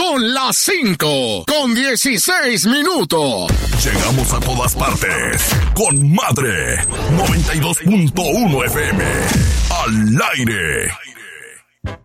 Son las 5:16. Llegamos a todas partes con Madre 92.1 FM. Al aire.